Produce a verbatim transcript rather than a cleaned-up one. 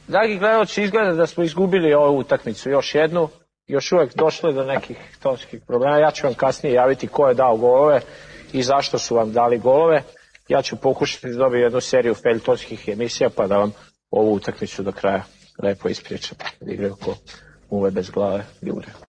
Dragi gledalci, izgleda da smo izgubili ovu utakmicu, još jednu, još uvek došlo do nekih tonskih problema. Ja ću vam kasnije javiti ko je dao golove i zašto su vam dali golove. Ja ću pokušati da dobijem jednu seriju feljtonskih emisija pa da vam ovu utakmicu do kraja lepo ispričam. Igraju ko muve bez glave ljude.